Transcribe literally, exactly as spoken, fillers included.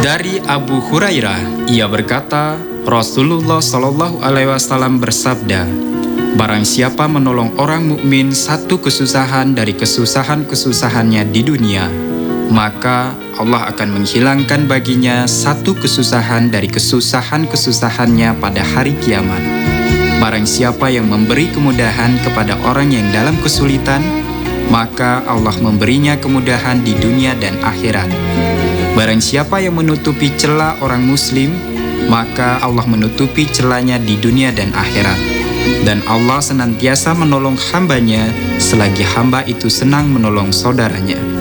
Dari Abu Hurairah, ia berkata, Rasulullah Shallallahu Alaihi Wasallam bersabda, barang siapa menolong orang mukmin satu kesusahan dari kesusahan-kesusahannya di dunia, maka Allah akan menghilangkan baginya satu kesusahan dari kesusahan-kesusahannya pada hari kiamat. Barang siapa yang memberi kemudahan kepada orang yang dalam kesulitan, maka Allah memberinya kemudahan di dunia dan akhirat. Barang siapa yang menutupi celah orang muslim, maka Allah menutupi celahnya di dunia dan akhirat. Dan Allah senantiasa menolong hambanya selagi hamba itu senang menolong saudaranya.